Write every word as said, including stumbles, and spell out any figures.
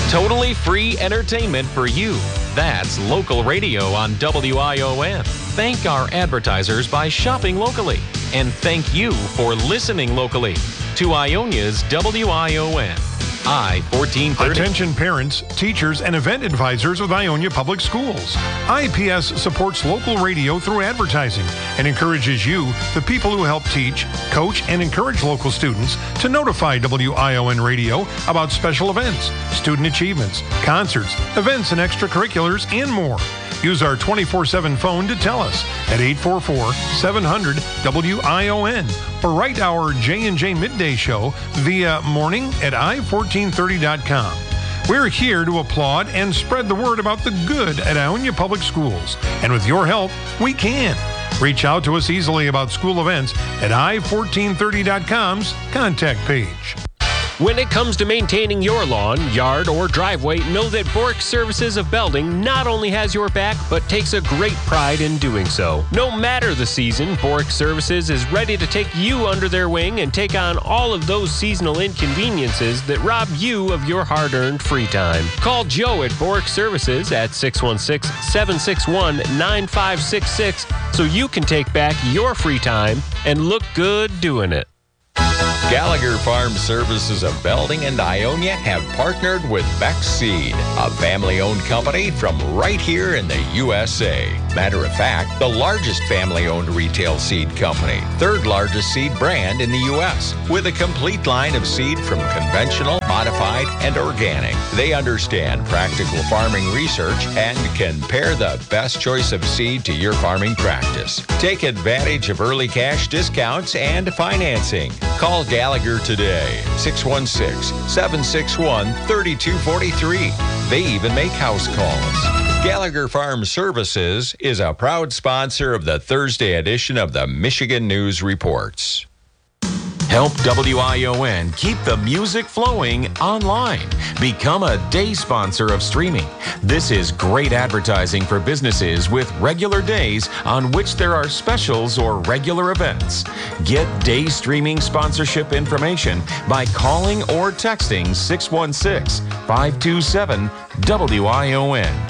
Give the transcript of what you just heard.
Totally free entertainment for you. That's local radio on W I O N. Thank our advertisers by shopping locally. And thank you for listening locally to Ionia's W I O N. I fourteen thirty. Attention parents, teachers, and event advisors of Ionia Public Schools. I P S supports local radio through advertising and encourages you, the people who help teach, coach, and encourage local students, to notify W I O N Radio about special events, student achievements, concerts, events and extracurriculars, and more. Use our twenty-four seven phone to tell us at eight four four, seven hundred, W I O N or write our J and J Midday Show via morning at i fourteen thirty dot com. We're here to applaud and spread the word about the good at Ionia Public Schools. And with your help, we can. Reach out to us easily about school events at i fourteen thirty dot com's contact page. When it comes to maintaining your lawn, yard, or driveway, know that Bork Services of Belding not only has your back, but takes a great pride in doing so. No matter the season, Bork Services is ready to take you under their wing and take on all of those seasonal inconveniences that rob you of your hard-earned free time. Call Joe at Bork Services at six one six, seven six one, nine five six six so you can take back your free time and look good doing it. Gallagher Farm Services of Belding and Ionia have partnered with Beck Seed, a family-owned company from right here in the U S A. Matter of fact, the largest family-owned retail seed company, third largest seed brand in the U S, with a complete line of seed from conventional, modified, and organic. They understand practical farming research and can pair the best choice of seed to your farming practice. Take advantage of early cash discounts and financing. Call Gallagher today, six one six, seven six one, three two four three. They even make house calls. Gallagher Farm Services is a proud sponsor of the Thursday edition of the Michigan News Reports. Help W I O N keep the music flowing online. Become a day sponsor of streaming. This is great advertising for businesses with regular days on which there are specials or regular events. Get day streaming sponsorship information by calling or texting six one six, five two seven, W I O N.